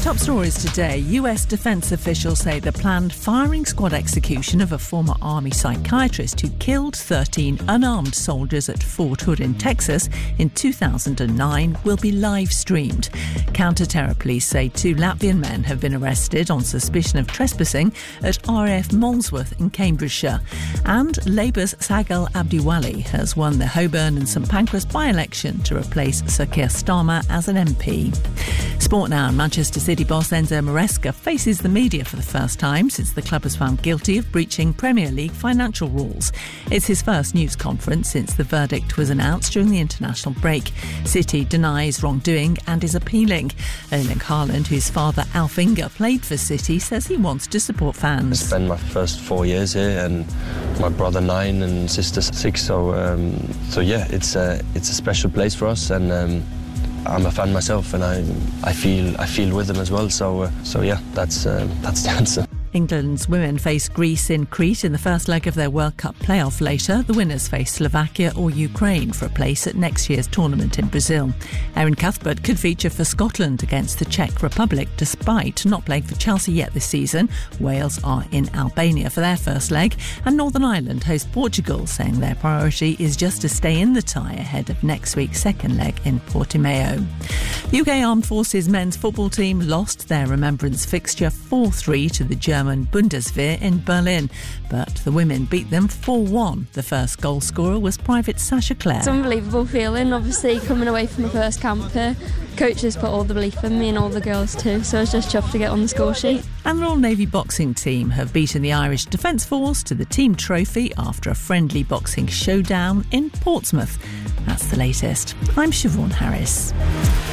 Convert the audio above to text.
Top stories today. US defence officials say the planned firing squad execution of a former army psychiatrist who killed 13 unarmed soldiers at Fort Hood in Texas in 2009 will be live streamed. Counter-terror police say 2 Latvian men have been arrested on suspicion of trespassing at RAF Molesworth in Cambridgeshire. And Labour's Sagal Abdiwali has won the Holborn and St Pancras by-election to replace Sir Keir Starmer as an MP. Sport now. Manchester City boss Enzo Maresca faces the media for the first time since the club was found guilty of breaching Premier League financial rules. It's his first news conference since the verdict was announced during the international break. City denies wrongdoing and is appealing. Erling Haaland, whose father Alf Inge played for City, says he wants to support fans. I spent my first 4 years here and my brother 9 and sister 6, so yeah, it's a special place for us, and I'm a fan myself, and I feel with them as well. So yeah, that's the answer. England's women face Greece in Crete in the first leg of their World Cup playoff later. The winners face Slovakia or Ukraine for a place at next year's tournament in Brazil. Erin Cuthbert could feature for Scotland against the Czech Republic despite not playing for Chelsea yet this season. Wales are in Albania for their first leg, and Northern Ireland host Portugal, saying their priority is just to stay in the tie ahead of next week's second leg in Portimao. The UK Armed Forces men's football team lost their remembrance fixture 4-3 to the German Bundeswehr in Berlin, but the women beat them 4-1. The first goal scorer was Private Sasha Clare. It's an unbelievable feeling, obviously, coming away from the first camp here. Coaches put all the belief in me and all the girls too, so I was just chuffed to get on the score sheet. And the Royal Navy boxing team have beaten the Irish Defence Force to the team trophy after a friendly boxing showdown in Portsmouth. That's the latest. I'm Siobhan Harris.